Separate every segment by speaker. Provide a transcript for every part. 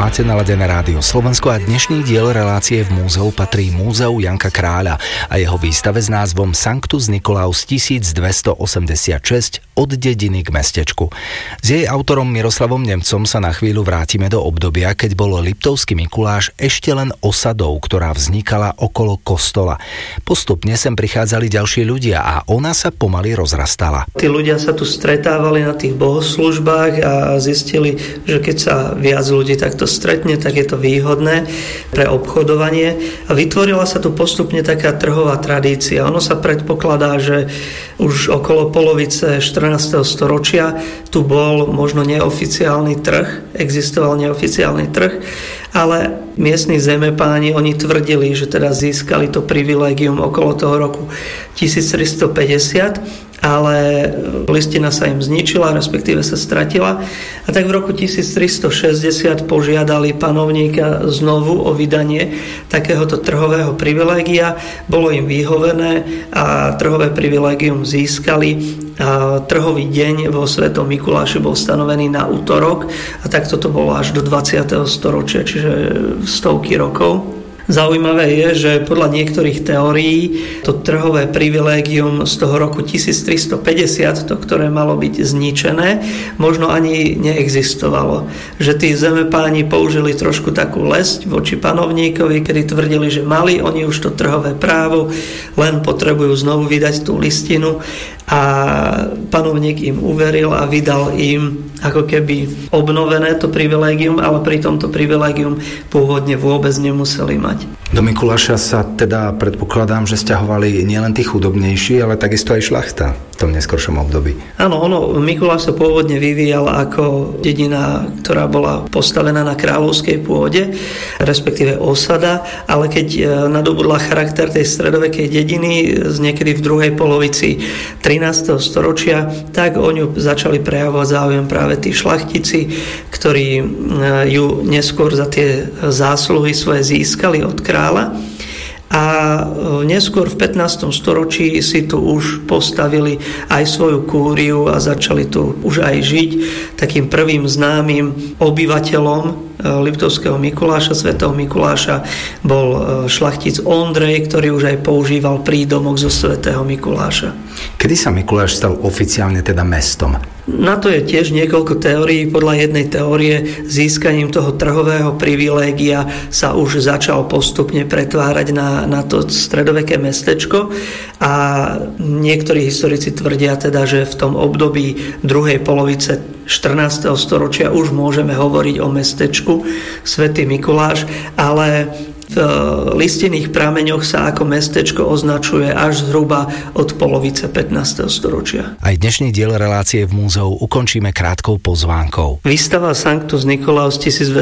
Speaker 1: Máte naladené Rádio Slovensko a dnešný diel relácie v múzeu patrí Múzeu Janka Kráľa a jeho výstave s názvom Sanctus Nicolaus 1286 od dediny k mestečku. S jej autorom Miroslavom Nemcom sa na chvíľu vrátime do obdobia, keď bol Liptovský Mikuláš ešte len osadou, ktorá vznikala okolo kostola. Postupne sem prichádzali ďalší ľudia a ona sa pomaly rozrastala.
Speaker 2: Tí ľudia sa tu stretávali na tých bohoslúžbách a zistili, že keď sa viac ľudí takto stretne, tak je to výhodné pre obchodovanie a vytvorila sa tu postupne taká trhová tradícia. Ono sa predpokladá, že už okolo polovice 14. storočia tu bol možno neoficiálny trh, existoval neoficiálny trh, ale miestni zemepáni, oni tvrdili, že teda získali to privilégium okolo toho roku 1350, ale listina sa im zničila, respektíve sa stratila. A tak v roku 1360 požiadali panovníka znovu o vydanie takéhoto trhového privilégia. Bolo im vyhovené a trhové privilégium získali. A trhový deň vo Svetom Mikuláši bol stanovený na utorok a takto to bolo až do 20. storočia, čiže stovky rokov. Zaujímavé je, že podľa niektorých teórií to trhové privilégium z toho roku 1350, to, ktoré malo byť zničené, možno ani neexistovalo. Že tí zemepáni použili trošku takú lesť voči panovníkovi, kedy tvrdili, že mali oni už to trhové právo, len potrebujú znovu vydať tú listinu a panovník im uveril a vydal im ako keby obnovené to privilégium, ale pri tomto privilégium pôvodne vôbec nemuseli mať.
Speaker 1: Do Mikuláša sa teda predpokladám, že sťahovali nielen tí chudobnejší, ale takisto aj šľachta v tom neskoršom období.
Speaker 2: Áno, Mikuláš sa pôvodne vyvíjal ako dedina, ktorá bola postavená na kráľovskej pôde, respektíve osada, ale keď nadobudla charakter tej stredovekej dediny niekedy v druhej polovici 13. storočia, tak o ňu začali prejavovať záujem práve tí šlachtici, ktorí ju neskôr za tie zásluhy svoje získali od kráľa. A neskôr v 15. storočí si tu už postavili aj svoju kúriu a začali tu už aj žiť. Takým prvým známym obyvateľom Liptovského Mikuláša, Svätého Mikuláša bol šlachtic Ondrej, ktorý už aj používal prídomok zo Svätého Mikuláša.
Speaker 1: Kedy sa Mikuláš stal oficiálne teda mestom?
Speaker 2: Na to je tiež niekoľko teórií. Podľa jednej teórie získaním toho trhového privilégia sa už začal postupne pretvárať na to stredoveké mestečko a niektorí historici tvrdia teda, že v tom období druhej polovice 14. storočia už môžeme hovoriť o mestečku Svätý Mikuláš, ale v listinných prameňoch sa ako mestečko označuje až zhruba od polovice 15. storočia.
Speaker 1: Aj dnešný diel relácie v múzeu ukončíme krátkou pozvánkou.
Speaker 2: Výstava Sanctus Nicolaus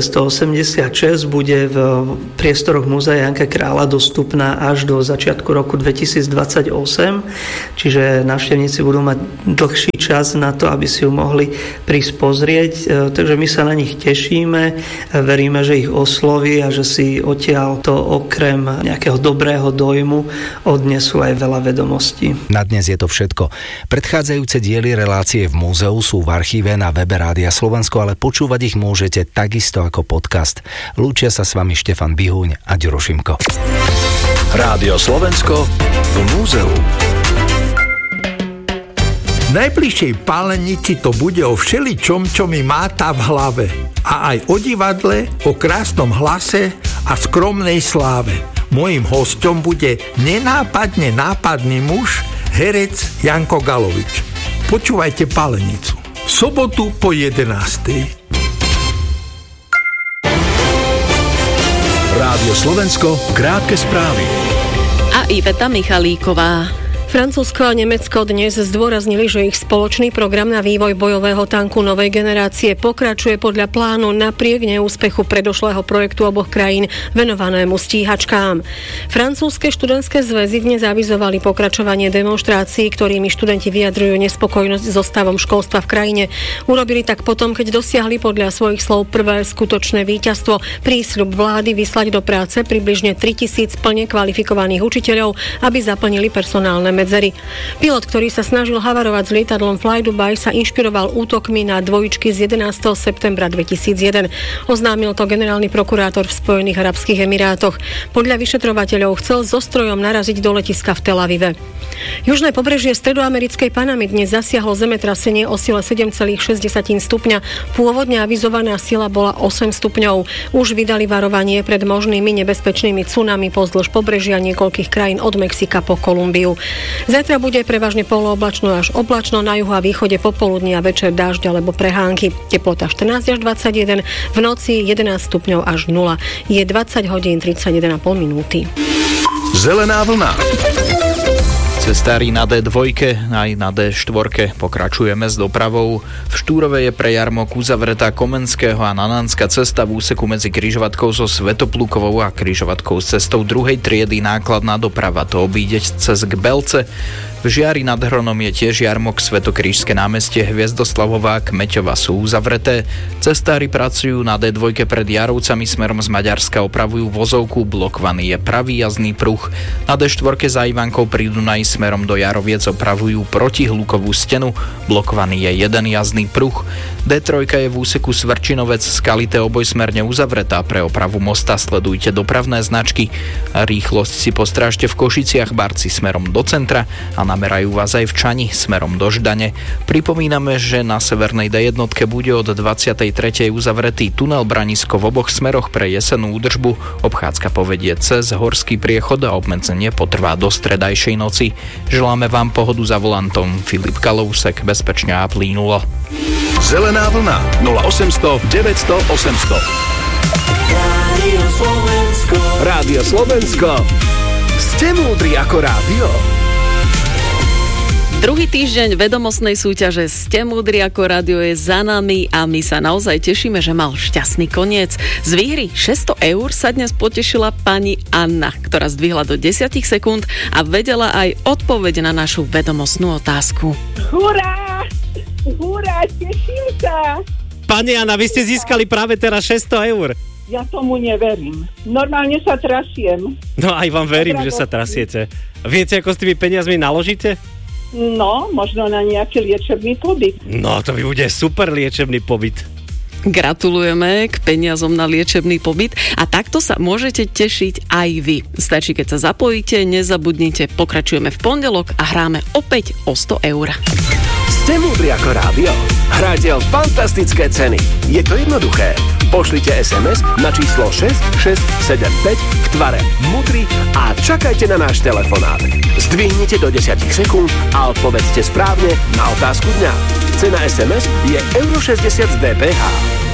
Speaker 2: 1286 bude v priestoroch Múzea Janka Kráľa dostupná až do začiatku roku 2028, čiže návštevníci budú mať dlhší čas na to, aby si ju mohli prísť pozrieť. Takže my sa na nich tešíme, veríme, že ich osloví a že si odtiaľ to okrem nejakého dobrého dojmu odnesú aj veľa vedomostí.
Speaker 1: Na dnes je to všetko. Predchádzajúce diely relácie v múzeu sú v archíve na webe Rádia Slovensko, ale počúvať ich môžete takisto ako podcast. Lúčia sa s vami Štefan Bihuň a Ďuro Šimko.
Speaker 3: Rádio Slovensko v múzeu.
Speaker 4: V najbližšej pálenici to bude o všeličom, čo mi máta v hlave. A aj o divadle, o krásnom hlase a skromnej sláve. Mojím hosťom bude nenápadne nápadný muž, herec Janko Galovič. Počúvajte Pálenicu. V sobotu po 11:00.
Speaker 3: Rádio Slovensko, krátke správy.
Speaker 5: A Iveta Michalíková. Francúzsko a Nemecko dnes zdôraznili, že ich spoločný program na vývoj bojového tanku novej generácie pokračuje podľa plánu napriek neúspechu predošlého projektu oboch krajín venovanému stíhačkám. Francúzske študentské zväzy dnes avizovali pokračovanie demonštrácií, ktorými študenti vyjadrujú nespokojnosť so stavom školstva v krajine. Urobili tak potom, keď dosiahli podľa svojich slov prvé skutočné víťazstvo, prísľub vlády vyslať do práce približne 3000 plne kvalifikovaných učiteľov, aby zaplnili personálne medzery. Pilot, ktorý sa snažil havarovať s lietadlom Fly Dubai, sa inšpiroval útokmi na dvojičky z 11. septembra 2001. Oznámil to generálny prokurátor v Spojených arabských emirátoch. Podľa vyšetrovateľov chcel so strojom naraziť do letiska v Tel Avive. Južné pobrežie stredoamerickej Panamy dnes zasiahlo zemetrasenie o sile 7,6 stupňa. Pôvodne avizovaná sila bola 8 stupňov. Už vydali varovanie pred možnými nebezpečnými tsunami pozdĺž pobrežia niekoľkých krajín od Mexika po Kolumbiu. Zajtra bude prevažne polooblačno až oblačno, na juhu a východe popoludní a večer dážď alebo prehánky. Teplota 14 až 21, v noci 11 stupňov až 0. Je 20 hodín 31,5 minúty.
Speaker 3: Zelená vlna.
Speaker 6: Cestári na D2 aj na D4 pokračujeme s dopravou. V Štúrove je pre Jarmok uzavretá Komenského a Nanánska cesta v úseku medzi križovatkou so Svätoplukovou a križovatkou s cestou druhej triedy nákladná doprava. To obíde cez Gbelce. V Žiari nad Hronom je tiež Jarmok, Svätokrížske námestie, Hviezdoslavová, Kmeťova sú uzavreté. Cestári pracujú na D2 pred Jarovcami smerom z Maďarska, opravujú vozovku, blokovaný je pravý jazdný pruh. Na D4 za Ivankou pri Dunaji smerom do Jaroviec opravujú protihlukovú stenu, blokovaný je jeden jazdný pruh. D3 je v úseku Svrčinovec Skalité obojsmerne uzavretá, pre opravu mosta sledujte dopravné značky. Rýchlosť si postrážte v Košiciach, Barci smerom do centra a namerajú vás aj v Čani smerom do Ždane. Pripomíname, že na severnej D1 bude od 23. uzavretý tunel Branisko v oboch smeroch pre jesennú údržbu. Obchádzka povedie cez horský priechod a obmedzenie potrvá do stredajšej noci. Želáme vám pohodu za volantom. Filip Kalousek, bezpečne a plynulo.
Speaker 3: Zelená vlna 0800 900 800. Rádio Slovensko. Ste múdri ako rádio.
Speaker 7: Druhý týždeň vedomostnej súťaže Ste múdri ako rádio je za nami a my sa naozaj tešíme, že mal šťastný koniec. Z výhry 600 eur sa dnes potešila pani Anna, ktorá zdvihla do 10 sekúnd a vedela aj odpoveď na našu vedomostnú otázku.
Speaker 8: Hurá! Hurá, teším sa!
Speaker 9: Pani Anna, vy ste získali práve teraz 600 eur.
Speaker 8: Ja tomu neverím. Normálne sa trasiem.
Speaker 9: No aj vám verím, že sa trasiete. Viete, ako s tými peniazmi naložíte?
Speaker 8: No, možno na nejaký liečebný pobyt.
Speaker 9: No, to by bude super liečebný pobyt.
Speaker 7: Gratulujeme k peniazom na liečebný pobyt a takto sa môžete tešiť aj vy. Stačí, keď sa zapojíte, nezabudnite, pokračujeme v pondelok a hráme opäť o 100 eur.
Speaker 3: Ste múdri ako rádio. Hráte o fantastické ceny. Je to jednoduché. Pošlite SMS na číslo 6675 v tvare múdri a čakajte na náš telefonát. Zdvihnite do 10 sekúnd a odpovedzte správne na otázku dňa. Cena SMS je €60 z DPH.